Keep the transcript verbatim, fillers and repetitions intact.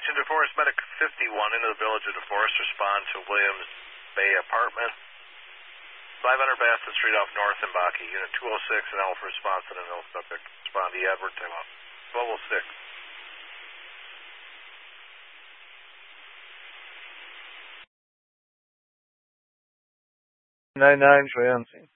Attention DeForest Medic fifty-one into the village of DeForest. Respond to Williams Bay Apartment. five hundred Bassett Street off North in Baki. Unit two oh six and Alpha response and no subject. Respond to Edward Timeout. twelve oh six. nine nine Troy on scene.